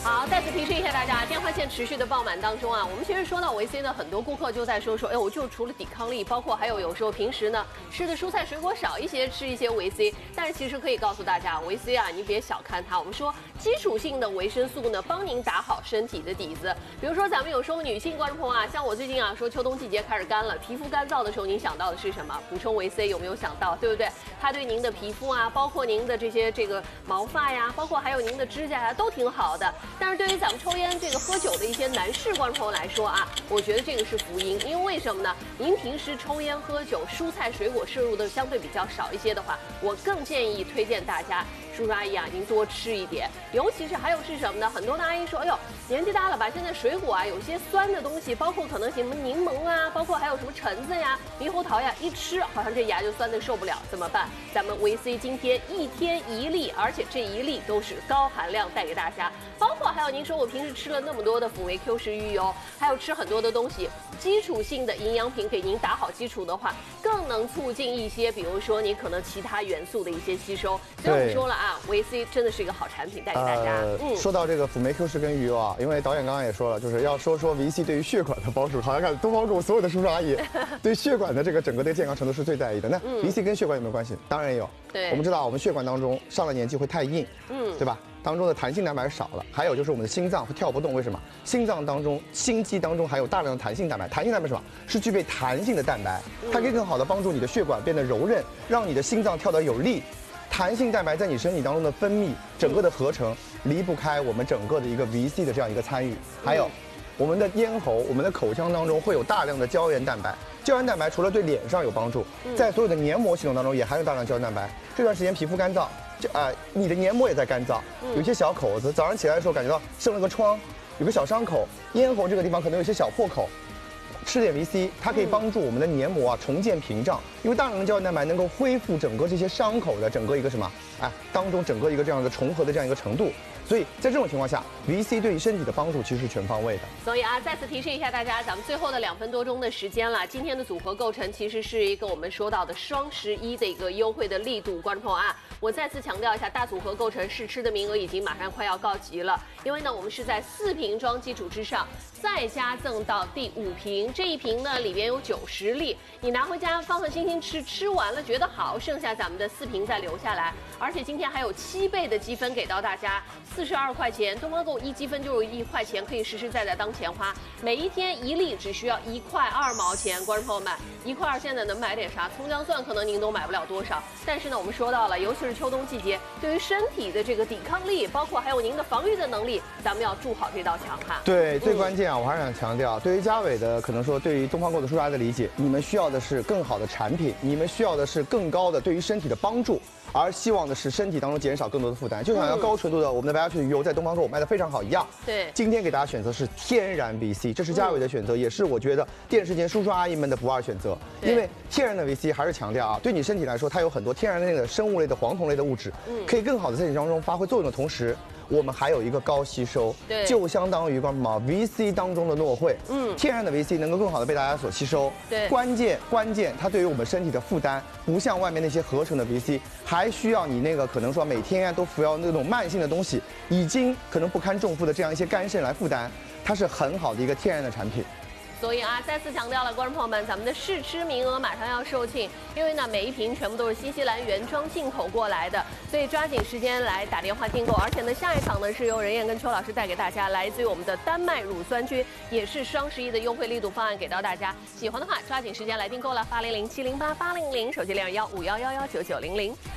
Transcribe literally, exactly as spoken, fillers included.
好，再次提示一下大家，电话线持续的爆满当中啊，我们其实说到维 C 呢，很多顾客就在说说，哎，我就除了抵抗力，包括还有有时候平时呢吃的蔬菜水果少一些，吃一些维 C。但是其实可以告诉大家，维 C 啊，你别小看它。我们说基础性的维生素呢，帮您打好身体的底子。比如说咱们有时候女性观众朋友啊，像我最近啊说秋冬季节开始干了，皮肤干燥的时候，您想到的是什么？补充维 C 有没有想到？对不对？它对您的皮肤啊，包括您的这些这个毛发呀，包括还有您的指甲呀，都挺好的。但是对于咱们抽烟、这个喝酒的一些男士观众朋友来说啊，我觉得这个是福音，因为为什么呢？您平时抽烟、喝酒、蔬菜水果摄入的相对比较少一些的话，我更建议推荐大家，叔叔阿姨啊，您多吃一点。尤其是还有是什么呢？很多的阿姨说，哎呦，年纪大了吧，现在水果啊有些酸的东西，包括可能什么柠檬啊，包括还有什么橙子呀、猕猴桃呀，一吃好像这牙就酸的受不了，怎么办？咱们维 C 今天一天一粒，而且这一粒都是高含量带给大家，包括还有您说我平时吃了那么多的辅维 Q 十鱼油，还有吃很多的东西，基础性的营养品给您打好基础的话，更能促进一些，比如说你可能其他元素的一些吸收。所以我们说了啊，维 C 真的是一个好产品，带给大家。 呃、嗯，说到这个辅酶 Q 十跟鱼油啊，因为导演刚刚也说了，就是要说说维 C 对于血管的帮助。好像看东方狗所有的叔叔阿姨对血管的这个整个的健康程度是最在意的。那维 C 跟血管有没有关系？当然有。对，我们知道我们血管当中上了年纪会太硬，嗯，对吧？当中的弹性蛋白少了，还有就是我们的心脏会跳不动，为什么？心脏当中、心肌当中还有大量的弹性蛋白。弹性蛋白是什么？是具备弹性的蛋白，它可以更好的帮助你的血管变得柔韧，让你的心脏跳得有力。弹性蛋白在你身体当中的分泌，整个的合成离不开我们整个的一个 维 C 的这样一个参与。还有，我们的咽喉、我们的口腔当中会有大量的胶原蛋白。胶原蛋白除了对脸上有帮助，在所有的黏膜系统当中也含有大量胶原蛋白。这段时间皮肤干燥。就啊、呃，你的黏膜也在干燥，有一些小口子，早上起来的时候感觉到生了个疮，有个小伤口，咽喉这个地方可能有一些小破口，吃点维 C， 它可以帮助我们的黏膜啊重建屏障，因为大量的胶原蛋白能够恢复整个这些伤口的整个一个什么，哎，当中整个一个这样的重合的这样一个程度。所以在这种情况下 ，维 C 对于身体的帮助其实是全方位的。 所以啊，再次提示一下大家，咱们最后的两分多钟的时间了，今天的组合构成其实是一个我们说到的双十一的一个优惠的力度，观众朋友啊，我再次强调一下，大组合构成试吃的名额已经马上快要告急了，因为呢，我们是在四瓶装基础之上再加赠到第五瓶，这一瓶呢里边有九十粒，你拿回家放放心心吃，吃完了觉得好，剩下咱们的四瓶再留下来，而且今天还有七倍的积分给到大家。四十二块钱，东方购一积分就是一块钱，可以实实在在当钱花。每一天一粒只需要一块二毛钱，观众朋友们，一块二现在能买点啥？葱姜蒜可能您都买不了多少。但是呢，我们说到了，尤其是秋冬季节，对于身体的这个抵抗力，包括还有您的防御的能力，咱们要筑好这道墙哈。 对，最关键啊，我还是想强调，对于嘉伟的可能说，对于东方购的叔叔阿姨的理解，你们需要的是更好的产品，你们需要的是更高的对于身体的帮助。而希望的是身体当中减少更多的负担，就像要高纯度的我们的白牙曲鱼油在东方购卖的非常好一样。 对， 今天给大家选择是天然 维 C， 这是嘉伟的选择，也是我觉得电视前叔叔阿姨们的不二选择。因为天然的 维 C 还是强调啊，对你身体来说，它有很多天然的那个生物类的黄酮类的物质，可以更好的在你当中发挥作用的同时。我们还有一个高吸收， 对， 就相当于什么 维 C 当中的诺慧，嗯，天然的 维 C 能够更好的被大家所吸收， 对， 关键关键它对于我们身体的负担，不像外面那些合成的 维 C， 还需要你那个可能说每天啊都服药那种慢性的东西，已经可能不堪重负的这样一些肝肾来负担，它是很好的一个天然的产品。 所以啊，再次强调了，观众朋友们，咱们的试吃名额马上要售罄，因为呢，每一瓶全部都是新西兰原装进口过来的，所以抓紧时间来打电话订购。而且呢，下一场呢是由任燕跟邱老师带给大家，来自于我们的丹麦乳酸菌，也是双十一的优惠力度方案给到大家。喜欢的话，抓紧时间来订购了，八零零七零八八零零，手机零二幺五幺幺幺九九零零。